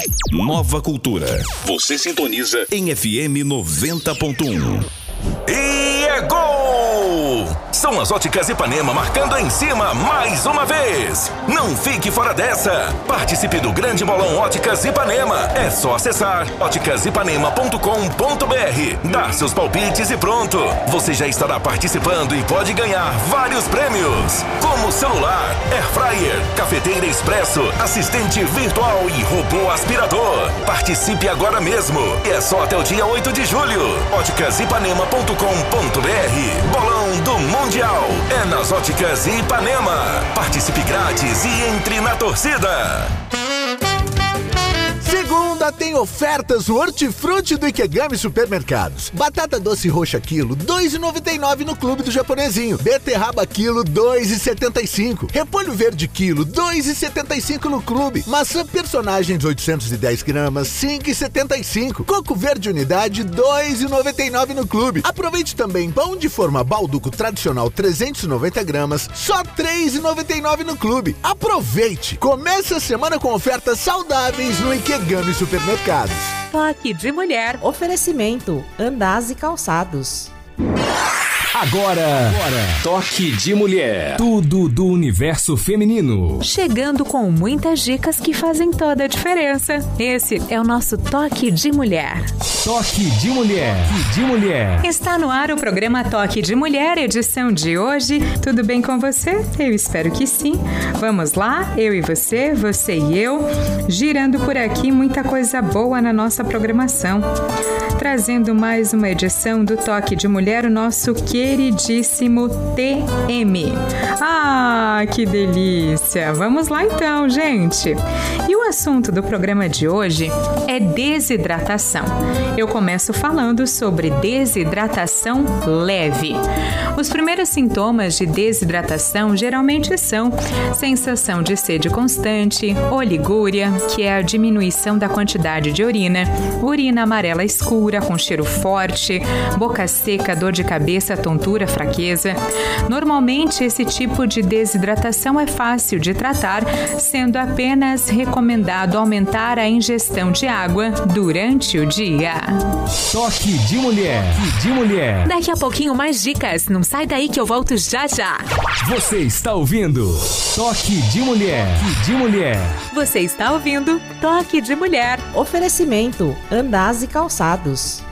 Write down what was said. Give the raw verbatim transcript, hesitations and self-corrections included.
Nova Cultura. Você sintoniza em F M noventa ponto um. E é gol! São as Óticas Ipanema marcando em cima mais uma vez. Não fique fora dessa. Participe do grande bolão Óticas Ipanema. É só acessar óticas ipanema ponto com ponto b r, dar seus palpites e pronto. Você já estará participando e pode ganhar vários prêmios, como celular, air fryer, cafeteira expresso, assistente virtual e robô aspirador. Participe agora mesmo. E é só até o dia oito de julho. óticas ipanema ponto com ponto b r. Bolão do Mundial é nas Óticas Ipanema. Participe grátis e entre na torcida. Segunda tem ofertas no Hortifruti do Ikegami Supermercados. Batata doce roxa quilo, dois reais e noventa e nove centavos no Clube do Japonesinho. Beterraba quilo, dois reais e setenta e cinco centavos. Repolho verde quilo, dois reais e setenta e cinco centavos no Clube. Maçã personagens oitocentos e dez gramas, cinco reais e setenta e cinco centavos. Coco verde unidade, dois reais e noventa e nove centavos no Clube. Aproveite também pão de forma balduco tradicional trezentos e noventa gramas, só três reais e noventa e nove centavos no Clube. Aproveite! Comece a semana com ofertas saudáveis no Ikegami Supermercados. Toque de Mulher. Oferecimento Andaz e Calçados. Agora, Agora, Toque de Mulher. Tudo do universo feminino. Chegando com muitas dicas que fazem toda a diferença. Esse é o nosso Toque de Mulher. Toque de Mulher. Toque de Mulher. Está no ar o programa Toque de Mulher, edição de hoje. Tudo bem com você? Eu espero que sim. Vamos lá, eu e você, você e eu, girando por aqui muita coisa boa na nossa programação. Trazendo mais uma edição do Toque de Mulher, o nosso queridíssimo T M. Ah, que delícia! Vamos lá então, gente! E o assunto do programa de hoje é desidratação. Eu começo falando sobre desidratação leve. Os primeiros sintomas de desidratação geralmente são sensação de sede constante, oligúria, que é a diminuição da quantidade de urina, urina amarela escura com cheiro forte, boca seca, dor de cabeça, tontura, fraqueza. Normalmente, esse tipo de desidratação é fácil de tratar, sendo apenas recomendado aumentar a ingestão de água durante o dia. Toque de Mulher. Toque de Mulher. Daqui a pouquinho mais dicas. Não sai daí que eu volto já já. Você está ouvindo Toque de Mulher. Toque de Mulher. Você está ouvindo Toque de Mulher. Oferecimento Andaz e Calçados.